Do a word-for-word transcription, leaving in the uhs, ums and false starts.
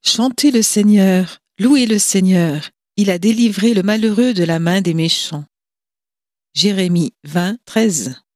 Chantez le Seigneur, louez le Seigneur, il a délivré le malheureux de la main des méchants. Jérémie vingt, treize.